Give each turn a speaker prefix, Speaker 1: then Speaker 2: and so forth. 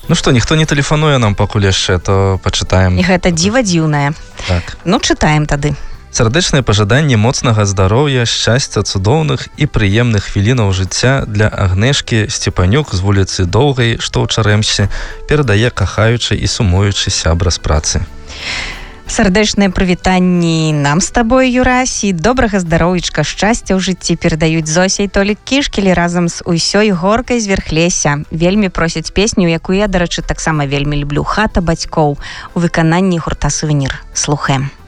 Speaker 1: Ну што, ніхто не тэлефануе нам пакуль яшчэ, то пачытаем.
Speaker 2: І гэта дзіва дзіўнае.
Speaker 1: Так.
Speaker 2: Ну, чытаем тады.
Speaker 1: Сардэчныя пажаданні моцнага здароўя, шчасця, цудоўных і прыемных хвілінаў жыцця для Агнешкі Сцепанюк з вуліцы Доўгай, што ў Чарэмсе, перадае кахаючы і сумуючы сябра з працы.
Speaker 2: Сардэчныя прывітанні нам з табой, Юрась, і добрага здароўечка, шчасця ў жыцці перадаюць Зося і Толік Кішкілі разам з усёй горкай з Верхлеся. Вельмі просяць песню, якую я, дарэчы, таксама вельмі люблю, «Хата бацькоў» у выкананні гурта «Сувенір». Слухаем.